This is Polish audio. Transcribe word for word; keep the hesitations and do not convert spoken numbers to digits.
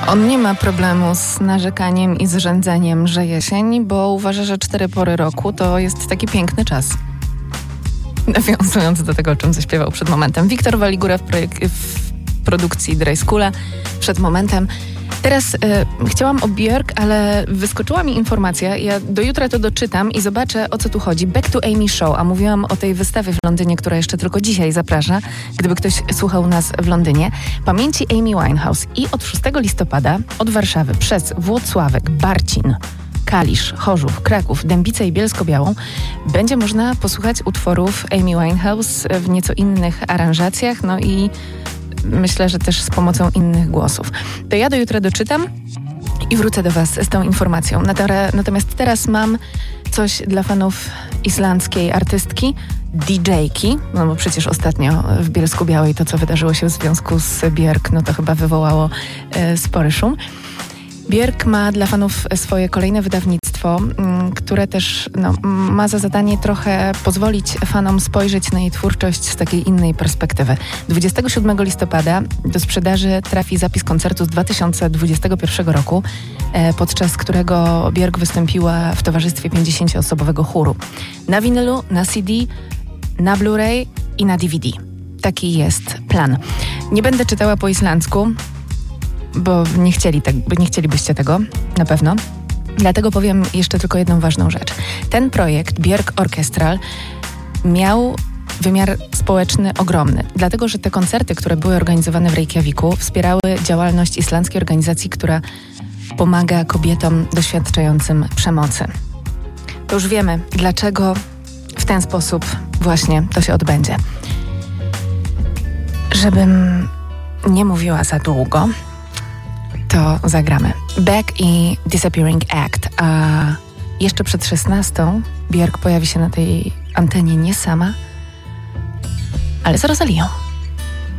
On nie ma problemu z narzekaniem i z rzędzeniem, że jesień, bo uważa, że cztery pory roku to jest taki piękny czas. Nawiązując do tego, o czym zaśpiewał przed momentem. Wiktor Waligura w, projek- w produkcji Dry Schoola przed momentem. Teraz y, chciałam o Björk, ale wyskoczyła mi informacja. Ja do jutra to doczytam i zobaczę, o co tu chodzi. Back to Amy Show, a mówiłam o tej wystawie w Londynie, która jeszcze tylko dzisiaj zaprasza, gdyby ktoś słuchał nas w Londynie. Pamięci Amy Winehouse i od szóstego listopada od Warszawy przez Włocławek, Barcin, Kalisz, Chorzów, Kraków, Dębicę i Bielsko-Białą będzie można posłuchać utworów Amy Winehouse w nieco innych aranżacjach, no i myślę, że też z pomocą innych głosów. To ja do jutra doczytam i wrócę do Was z tą informacją. Natomiast teraz mam coś dla fanów islandzkiej artystki, didżejki, no bo przecież ostatnio w Bielsku-Białej to, co wydarzyło się w związku z Björk, no to chyba wywołało e, spory szum. Björk ma dla fanów swoje kolejne wydawnictwo, które też no, ma za zadanie trochę pozwolić fanom spojrzeć na jej twórczość z takiej innej perspektywy. dwudziestego siódmego listopada do sprzedaży trafi zapis koncertu z dwa tysiące dwudziestego pierwszego roku, podczas którego Björk wystąpiła w towarzystwie pięćdziesięcioosobowego chóru. Na winylu, na C D, na Blu-ray i na D V D. Taki jest plan. Nie będę czytała po islandzku, bo nie chcieli tak, bo nie chcielibyście tego, na pewno. Dlatego powiem jeszcze tylko jedną ważną rzecz. Ten projekt Björk Orchestral miał wymiar społeczny ogromny, dlatego że te koncerty, które były organizowane w Reykjaviku, wspierały działalność islandzkiej organizacji, która pomaga kobietom doświadczającym przemocy. To już wiemy, dlaczego w ten sposób właśnie to się odbędzie. Żebym nie mówiła za długo, to zagramy Back i Disappearing Act, a jeszcze przed szesnastą Björk pojawi się na tej antenie nie sama, ale z Rosalią.